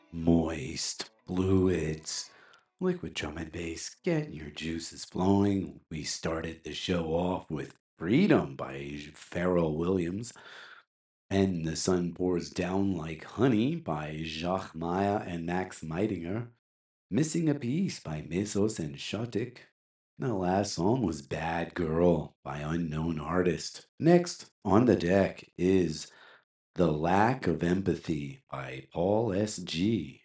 Moist fluids, liquid drum and bass, getting your juices flowing. We started the show off with Freedom by Pharrell Williams and The Sun Pours Down Like Honey by Jacques Maya and Max Meidinger. Missing a Piece by Mesos and Shotik. The last song was Bad Girl by Unknown Artist. Next on the deck is The Lack of Empathy by Paul S.G.